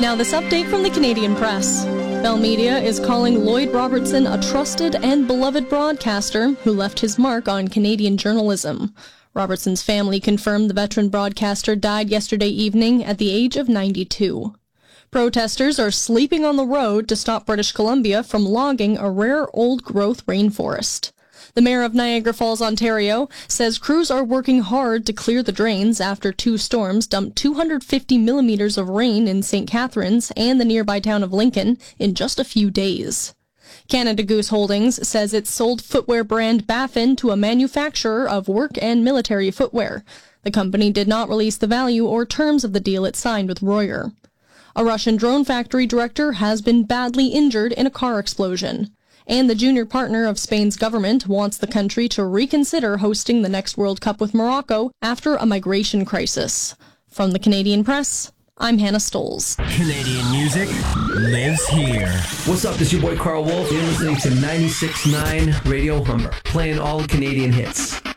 Now this update from the Canadian Press. Bell Media is calling Lloyd Robertson a trusted and beloved broadcaster who left his mark on Canadian journalism. Robertson's family confirmed the veteran broadcaster died yesterday evening at the age of 92. Protesters are sleeping on the road to stop British Columbia from logging a rare old-growth rainforest. The mayor of Niagara Falls, Ontario, says crews are working hard to clear the drains after two storms dumped 250 millimeters of rain in St. Catharines and the nearby town of Lincoln in just a few days. Canada Goose Holdings says it sold footwear brand Baffin to a manufacturer of work and military footwear. The company did not release the value or terms of the deal it signed with Royer. A Russian drone factory director has been badly injured in a car explosion. And the junior partner of Spain's government wants the country to reconsider hosting the next World Cup with Morocco after a migration crisis. From the Canadian Press, I'm Hannah Stoles. Canadian music lives here. What's up? This is your boy Carl Wolf. You're listening to 96.9 Radio Humber, playing all the Canadian hits.